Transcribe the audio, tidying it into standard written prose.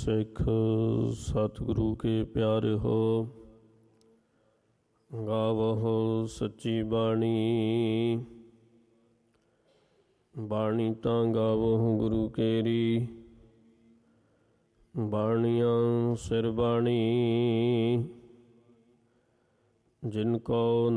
सिख सतगुरु के प्यारे हो। गावहो सच्ची बाणी, बाणी तां गावहो गुरु केरी। बाणियां सिर बाणी, जिनको